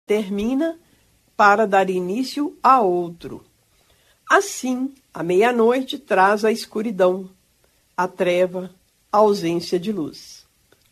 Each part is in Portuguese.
termina para dar início a outro. Assim, a meia-noite traz a escuridão, a treva, a ausência de luz.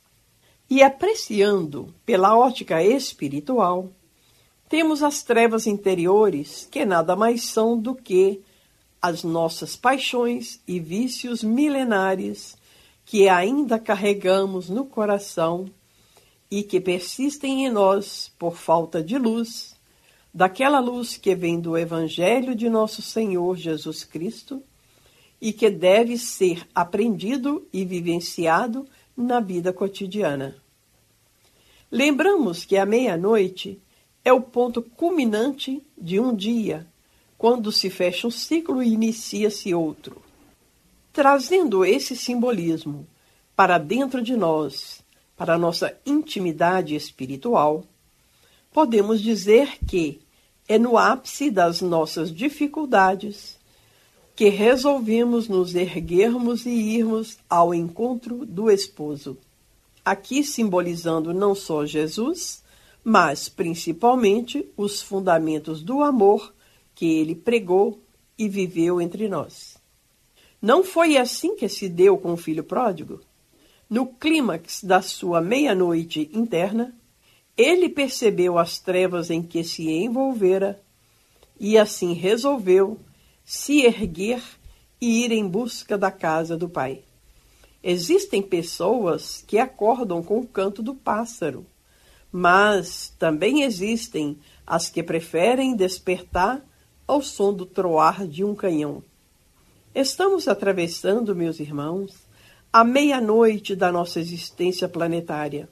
E apreciando pela ótica espiritual, temos as trevas interiores, que nada mais são do que as nossas paixões e vícios milenares que ainda carregamos no coração e que persistem em nós por falta de luz, daquela luz que vem do Evangelho de nosso Senhor Jesus Cristo e que deve ser aprendido e vivenciado na vida cotidiana. Lembramos que a meia-noite é o ponto culminante de um dia, quando se fecha um ciclo e inicia-se outro. Trazendo esse simbolismo para dentro de nós, para a nossa intimidade espiritual, podemos dizer que é no ápice das nossas dificuldades que resolvemos nos erguermos e irmos ao encontro do esposo. Aqui simbolizando não só Jesus, mas principalmente os fundamentos do amor que ele pregou e viveu entre nós. Não foi assim que se deu com o filho pródigo? No clímax da sua meia-noite interna, ele percebeu as trevas em que se envolvera e assim resolveu se erguer e ir em busca da casa do Pai. Existem pessoas que acordam com o canto do pássaro, mas também existem as que preferem despertar ao som do troar de um canhão. Estamos atravessando, meus irmãos, a meia-noite da nossa existência planetária,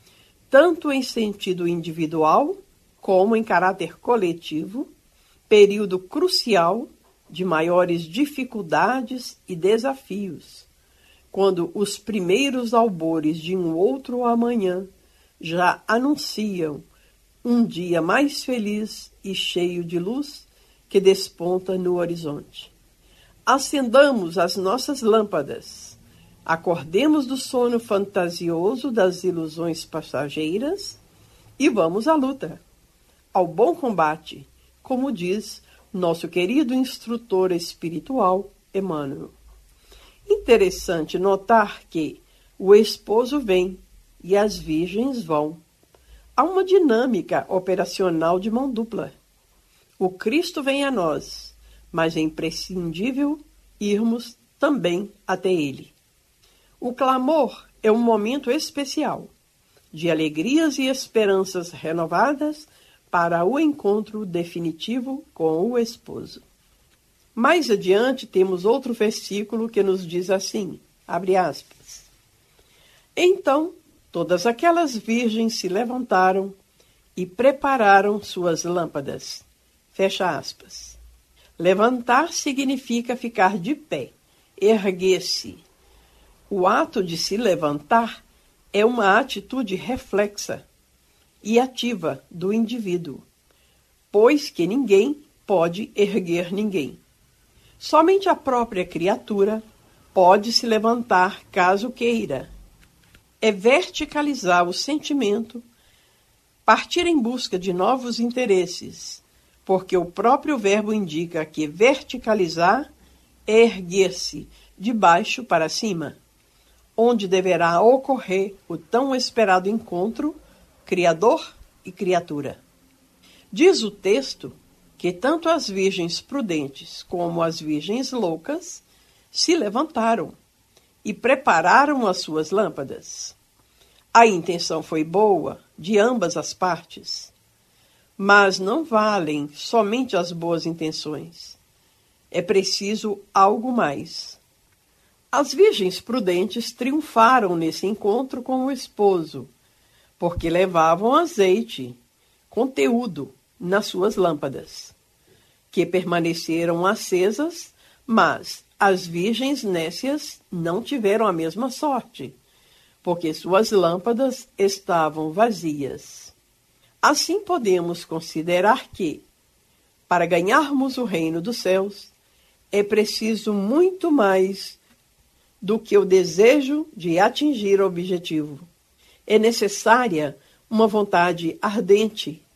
tanto em sentido individual como em caráter coletivo, período crucial de maiores dificuldades e desafios, quando os primeiros albores de um outro amanhã já anunciam um dia mais feliz e cheio de luz que desponta no horizonte. Acendamos as nossas lâmpadas, acordemos do sono fantasioso das ilusões passageiras e vamos à luta, ao bom combate, como diz nosso querido instrutor espiritual, Emmanuel. Interessante notar que o esposo vem e as virgens vão. Há uma dinâmica operacional de mão dupla. O Cristo vem a nós, mas é imprescindível irmos também até ele. O clamor é um momento especial, de alegrias e esperanças renovadas para o encontro definitivo com o esposo. Mais adiante temos outro versículo que nos diz assim, abre aspas, então todas aquelas virgens se levantaram e prepararam suas lâmpadas. Fecha aspas. Levantar significa ficar de pé, erguer-se. O ato de se levantar é uma atitude reflexa e ativa do indivíduo, pois que ninguém pode erguer ninguém. Somente a própria criatura pode se levantar caso queira. É verticalizar o sentimento, partir em busca de novos interesses, porque o próprio verbo indica que verticalizar é erguer-se de baixo para cima, onde deverá ocorrer o tão esperado encontro Criador e criatura. Diz o texto que tanto as virgens prudentes como as virgens loucas se levantaram e prepararam as suas lâmpadas. A intenção foi boa de ambas as partes, mas não valem somente as boas intenções. É preciso algo mais. As virgens prudentes triunfaram nesse encontro com o esposo, porque levavam azeite, conteúdo, nas suas lâmpadas, que permaneceram acesas, mas as virgens nécias não tiveram a mesma sorte, porque suas lâmpadas estavam vazias. Assim podemos considerar que, para ganharmos o reino dos céus, é preciso muito mais do que o desejo de atingir o objetivo. É necessária uma vontade ardente